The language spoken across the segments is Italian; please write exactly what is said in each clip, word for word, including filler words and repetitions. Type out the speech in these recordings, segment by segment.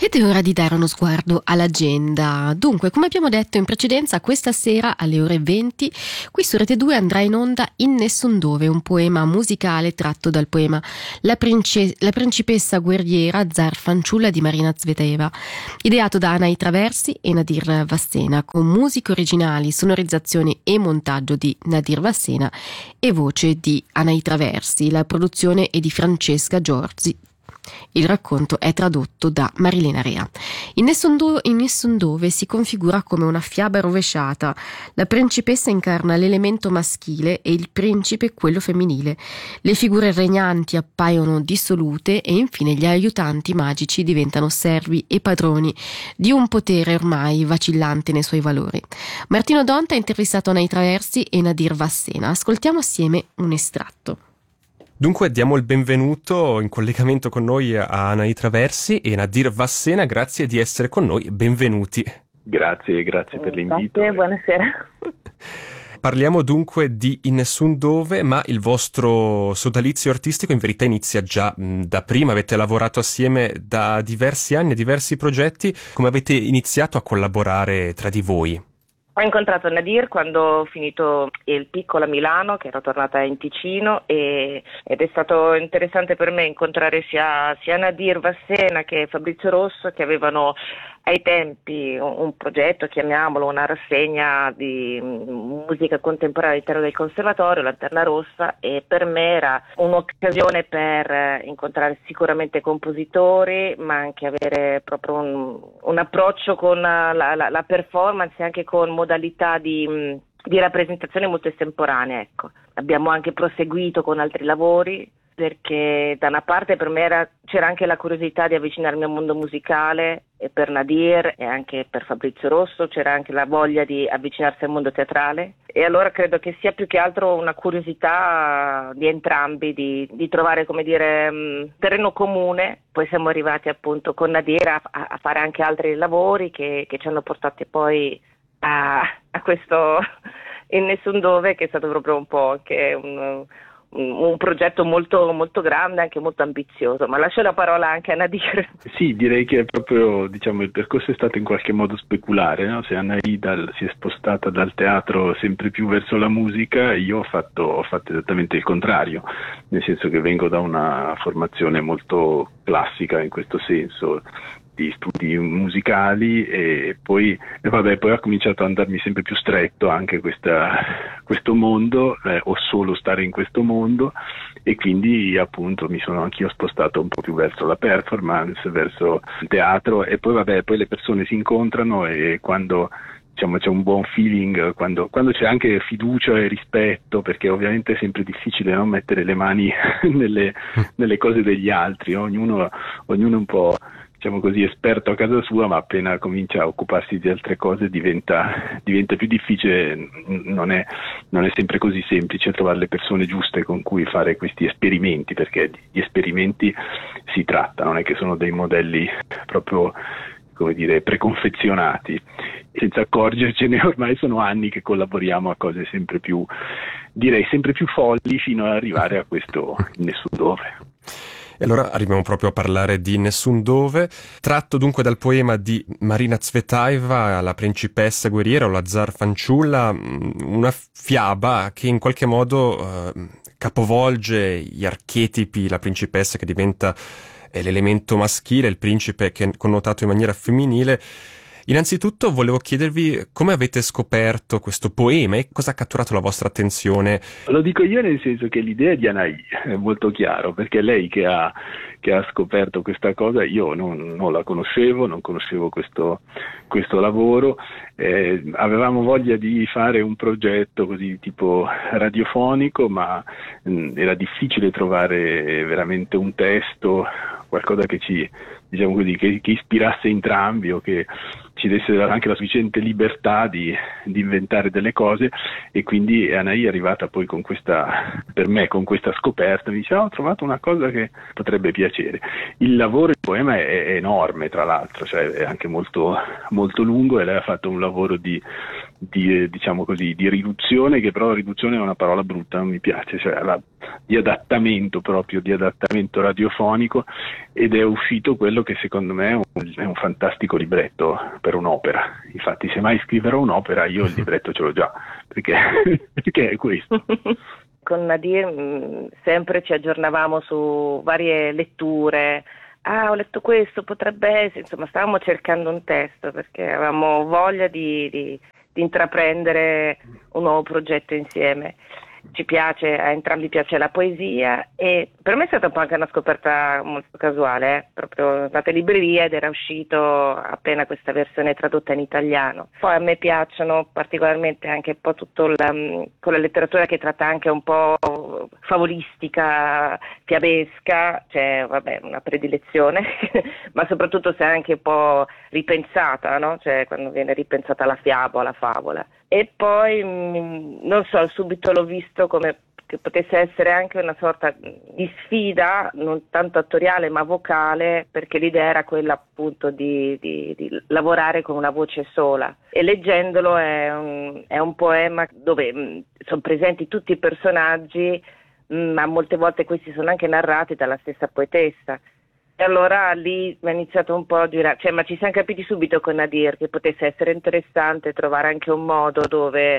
Ed è ora di dare uno sguardo all'agenda. Dunque, come abbiamo detto in precedenza, questa sera alle ore venti qui su Rete due andrà in onda In Nessun Dove, un poema musicale tratto dal poema La, Prince- La principessa guerriera Zar fanciulla di Marina Zvetaeva, ideato da Anai Traversi e Nadir Vassena, con musiche originali, sonorizzazione e montaggio di Nadir Vassena e voce di Anai Traversi. La produzione è di Francesca Giorgi. Il racconto è tradotto da Marilena Rea. In Nessun, do- in Nessun Dove si configura come una fiaba rovesciata. La principessa incarna l'elemento maschile e il principe quello femminile. Le figure regnanti appaiono dissolute e infine gli aiutanti magici diventano servi e padroni di un potere ormai vacillante nei suoi valori. Martino Donta ha intervistato Anai Traversi e Nadir Vassena. Ascoltiamo assieme un estratto. Dunque diamo il benvenuto in collegamento con noi a Anai Traversi e Nadir Vassena, grazie di essere con noi, benvenuti. Grazie, grazie per l'invito. Grazie, buonasera. Parliamo dunque di In Nessun Dove, ma il vostro sodalizio artistico in verità inizia già mh, da prima, avete lavorato assieme da diversi anni, diversi progetti. Come avete iniziato a collaborare tra di voi? Ho incontrato Nadir quando ho finito il piccolo a Milano, che ero tornata in Ticino, e, ed è stato interessante per me incontrare sia, sia Nadir Vassena che Fabrizio Rosso, che avevano ai tempi un, un progetto, chiamiamolo, una rassegna di musica contemporanea all'interno del Conservatorio, Lanterna Rossa, e per me era un'occasione per incontrare sicuramente compositori, ma anche avere proprio un, un approccio con la, la, la performance e anche con modalità di, di rappresentazione molto estemporanea. Ecco. Abbiamo anche proseguito con altri lavori, perché da una parte per me era, c'era anche la curiosità di avvicinarmi al mondo musicale, e per Nadir e anche per Fabrizio Rosso c'era anche la voglia di avvicinarsi al mondo teatrale, e allora credo che sia più che altro una curiosità di entrambi di, di trovare, come dire, mh, terreno comune. Poi siamo arrivati appunto con Nadir a, a fare anche altri lavori che, che ci hanno portati poi a, a questo In Nessun Dove, che è stato proprio un po' anche un un progetto molto molto grande, anche molto ambizioso, ma lascio la parola anche a Nadir. Sì, direi che è proprio, diciamo, il percorso è stato in qualche modo speculare, no? Se Anai dal, si è spostata dal teatro sempre più verso la musica, io ho fatto, ho fatto esattamente il contrario, nel senso che vengo da una formazione molto classica in questo senso, di studi musicali, e poi e vabbè poi ha cominciato ad andarmi sempre più stretto anche questa, questo mondo, eh, o solo stare in questo mondo, e quindi appunto mi sono anch'io spostato un po' più verso la performance, verso il teatro, e poi vabbè poi le persone si incontrano, e quando diciamo c'è un buon feeling, quando, quando c'è anche fiducia e rispetto, perché ovviamente è sempre difficile non mettere le mani nelle, nelle cose degli altri, ognuno, ognuno un po', diciamo così, esperto a casa sua, ma appena comincia a occuparsi di altre cose diventa, diventa più difficile. Non è, non è sempre così semplice trovare le persone giuste con cui fare questi esperimenti, perché di esperimenti si tratta, non è che sono dei modelli proprio, come dire, preconfezionati. Senza accorgercene ormai sono anni che collaboriamo a cose sempre più, direi sempre più folli, fino ad arrivare a questo In Nessun Dove. E allora arriviamo proprio a parlare di Nessun Dove, tratto dunque dal poema di Marina Zvetaeva, La principessa guerriera o la zar fanciulla, una fiaba che in qualche modo eh, capovolge gli archetipi, la principessa che diventa eh, l'elemento maschile, il principe che è connotato in maniera femminile. Innanzitutto volevo chiedervi come avete scoperto questo poema e cosa ha catturato la vostra attenzione. Lo dico io, nel senso che l'idea di Anai è molto chiaro, perché lei che ha, che ha scoperto questa cosa, io non, non la conoscevo, non conoscevo questo, questo lavoro, eh, avevamo voglia di fare un progetto così tipo radiofonico, ma mh, era difficile trovare veramente un testo, qualcosa che ci, diciamo così, che, che ispirasse entrambi, o che ci desse anche la sufficiente libertà di, di inventare delle cose, e quindi Anai è arrivata poi con questa, per me, con questa scoperta, mi dice: ah, ho trovato una cosa che potrebbe piacere. Il lavoro, il poema è, è enorme, tra l'altro, cioè è anche molto, molto lungo, e lei ha fatto un lavoro di, di, diciamo così, di riduzione, che però riduzione è una parola brutta, non mi piace, cioè la, di adattamento proprio, di adattamento radiofonico, ed è uscito quello che secondo me è un, è un fantastico libretto per un'opera. Infatti se mai scriverò un'opera io il libretto ce l'ho già, perché, perché è questo. Con Nadir mh, sempre ci aggiornavamo su varie letture. Ah, ho letto questo, potrebbe essere, insomma stavamo cercando un testo perché avevamo voglia di, di, di intraprendere un nuovo progetto insieme. Ci piace, a entrambi piace la poesia, e per me è stata un po' anche una scoperta molto casuale, eh? Proprio andate in libreria ed era uscito appena questa versione tradotta in italiano. Poi a me piacciono particolarmente anche un po' tutto la, con la letteratura che tratta anche un po' favolistica, fiabesca, cioè vabbè una predilezione, ma soprattutto se è anche un po' ripensata, no? Cioè quando viene ripensata la fiaba o la favola. E poi, non so, subito l'ho visto come che potesse essere anche una sorta di sfida, non tanto attoriale ma vocale, perché l'idea era quella appunto di, di, di lavorare con una voce sola. E leggendolo è un, è un poema dove mh, sono presenti tutti i personaggi, mh, ma molte volte questi sono anche narrati dalla stessa poetessa. E allora lì mi ha iniziato un po' a girare, cioè, ma ci siamo capiti subito con Nadir che potesse essere interessante trovare anche un modo dove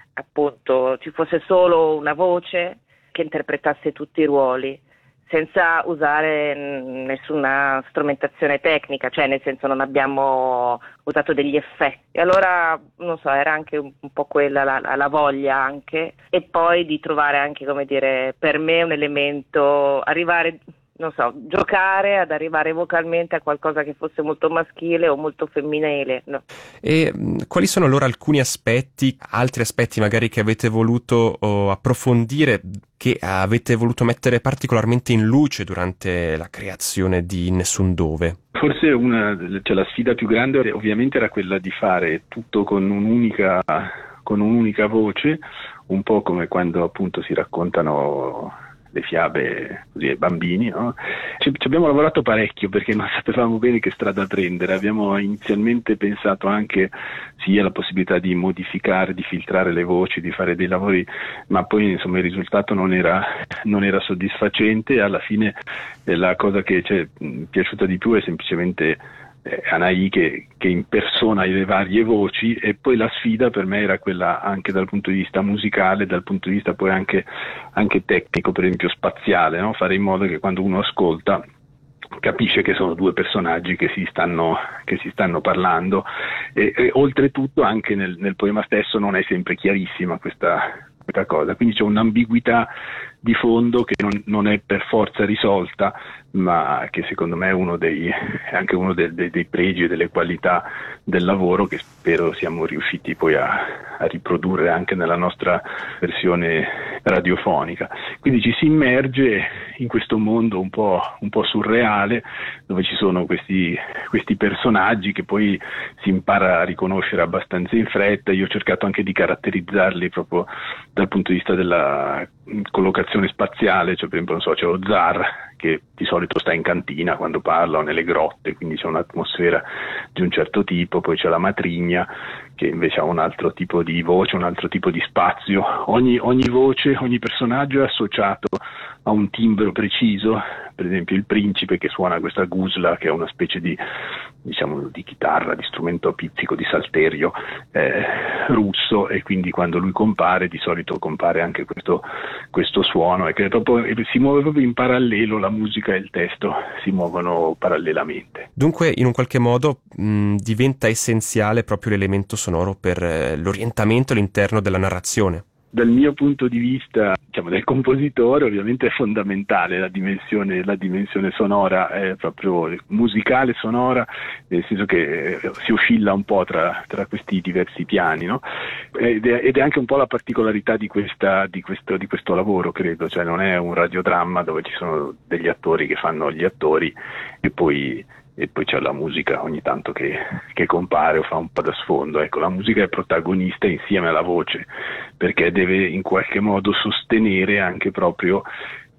appunto ci fosse solo una voce che interpretasse tutti i ruoli, senza usare nessuna strumentazione tecnica, cioè nel senso non abbiamo usato degli effetti. E allora, non so, era anche un, un po' quella la, la voglia anche, e poi di trovare anche, come dire, per me un elemento, arrivare... non so, giocare ad arrivare vocalmente a qualcosa che fosse molto maschile o molto femminile, no? E mh, quali sono allora alcuni aspetti, altri aspetti magari che avete voluto oh, approfondire, che avete voluto mettere particolarmente in luce durante la creazione di Nessun Dove? Forse una, cioè la sfida più grande ovviamente era quella di fare tutto con un'unica, con un'unica voce, un po' come quando appunto si raccontano le fiabe così ai bambini, no? Ci, ci abbiamo lavorato parecchio perché non sapevamo bene che strada prendere. Abbiamo inizialmente pensato anche sì alla possibilità di modificare, di filtrare le voci, di fare dei lavori, ma poi insomma il risultato non era, non era soddisfacente. Alla fine eh, la cosa che ci è piaciuta di più è semplicemente Eh, Anaì che, che impersona le varie voci, e poi la sfida per me era quella anche dal punto di vista musicale, dal punto di vista poi anche, anche tecnico, per esempio spaziale, no? Fare in modo che quando uno ascolta capisce che sono due personaggi che si stanno, che si stanno parlando, e, e oltretutto anche nel, nel poema stesso non è sempre chiarissima questa, questa cosa, quindi c'è un'ambiguità di fondo che non, non è per forza risolta, ma che secondo me è uno dei, è anche uno dei, dei, dei pregi e delle qualità del lavoro, che spero siamo riusciti poi a, a riprodurre anche nella nostra versione radiofonica. Quindi ci si immerge in questo mondo un po', un po' surreale, dove ci sono questi, questi personaggi che poi si impara a riconoscere abbastanza in fretta. Io ho cercato anche di caratterizzarli proprio dal punto di vista della collocazione spaziale, cioè per esempio non so, c'è lo zar che di solito sta in cantina quando parla, o nelle grotte, quindi c'è un'atmosfera di un certo tipo. Poi c'è la matrigna che invece ha un altro tipo di voce, un altro tipo di spazio. Ogni, ogni voce, ogni personaggio è associato a un timbro preciso. Per esempio il principe che suona questa gusla, che è una specie di, diciamo, di chitarra, di strumento a pizzico, di salterio eh, russo, e quindi quando lui compare di solito compare anche questo, questo suono, e che proprio, si muove proprio in parallelo, la musica e il testo si muovono parallelamente. Dunque in un qualche modo mh, diventa essenziale proprio l'elemento sonoro per eh, l'orientamento all'interno della narrazione. Dal mio punto di vista, diciamo, del compositore, ovviamente è fondamentale la dimensione, la dimensione sonora, è proprio musicale, sonora, nel senso che si oscilla un po' tra, tra questi diversi piani, no? Ed è, ed è anche un po' la particolarità di, questa, di, questo, di questo lavoro, credo, cioè non è un radiodramma dove ci sono degli attori che fanno gli attori e poi... e poi c'è la musica ogni tanto che, che compare o fa un po' da sfondo. Ecco, la musica è protagonista insieme alla voce, perché deve in qualche modo sostenere anche proprio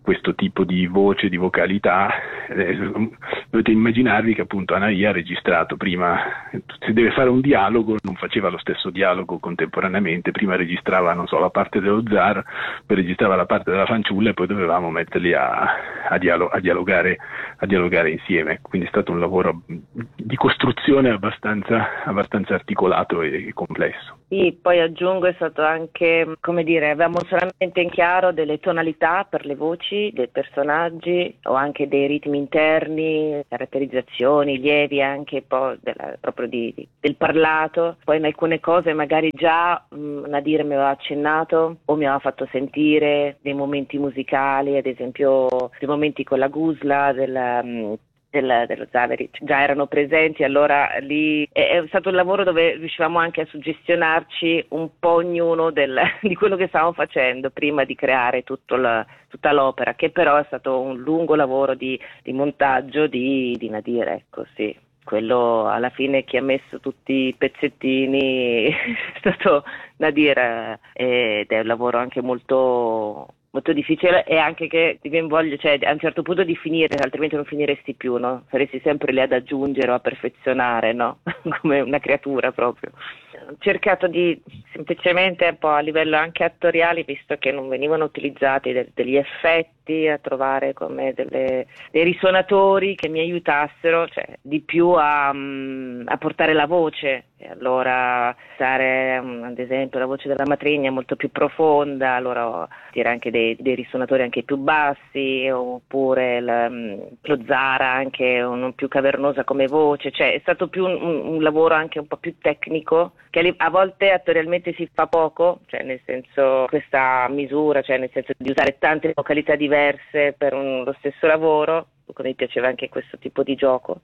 questo tipo di voce, di vocalità. Eh, dovete immaginarvi che appunto Anaï ha registrato prima, se deve fare un dialogo non faceva lo stesso dialogo contemporaneamente, prima registrava, non so, la parte dello zar, poi registrava la parte della fanciulla e poi dovevamo metterli a, a, dialo- a, dialogare, a dialogare insieme, quindi è stato un lavoro di costruzione abbastanza, abbastanza articolato e complesso. Sì, poi aggiungo, è stato anche, come dire, avevamo solamente in chiaro delle tonalità per le voci dei personaggi o anche dei ritmi interni, caratterizzazioni lievi anche poi della, proprio di, di, del parlato. Poi in alcune cose magari già mh, Nadir mi aveva accennato o mi aveva fatto sentire dei momenti musicali, ad esempio dei momenti con la gusla del... Mh, Del, dello Zaveri già erano presenti, allora lì è, è stato un lavoro dove riuscivamo anche a suggestionarci un po' ognuno del, di quello che stavamo facendo prima di creare tutto la, tutta l'opera, che però è stato un lungo lavoro di, di montaggio di, di Nadir, ecco sì. Quello alla fine chi ha messo tutti i pezzettini è stato Nadir, ed è un lavoro anche molto molto difficile, e anche che ti viene voglia, cioè a un certo punto di finire, altrimenti non finiresti più, no? Saresti sempre lì ad aggiungere o a perfezionare, no? Come una creatura proprio. Ho cercato di semplicemente un po' a livello anche attoriale, visto che non venivano utilizzati de- degli effetti, a trovare come delle, dei risuonatori che mi aiutassero, cioè di più a, um, a portare la voce. E allora stare um, ad esempio la voce della matrigna molto più profonda, allora dire anche dei, dei risuonatori anche più bassi, oppure il, um, lo Zara anche un, più cavernosa come voce, cioè è stato più un, un, un lavoro anche un po' più tecnico, che a volte attorialmente si fa poco, cioè nel senso questa misura, cioè nel senso di usare tante vocalità diverse per un, lo stesso lavoro. Mi piaceva anche questo tipo di gioco,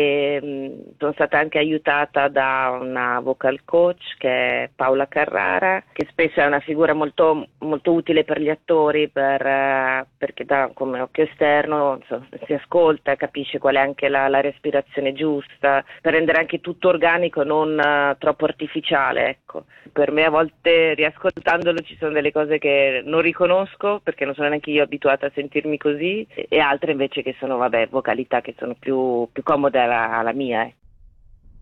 e mh, sono stata anche aiutata da una vocal coach che è Paola Carrara, che spesso è una figura molto, molto utile per gli attori, per, uh, perché da, come occhio esterno insomma, si ascolta, capisce qual è anche la, la respirazione giusta, per rendere anche tutto organico, non uh, troppo artificiale, ecco. Per me a volte riascoltandolo ci sono delle cose che non riconosco perché non sono neanche io abituata a sentirmi così, e altre invece che sono vabbè vocalità che sono più, più comode alla, alla mia, ecco.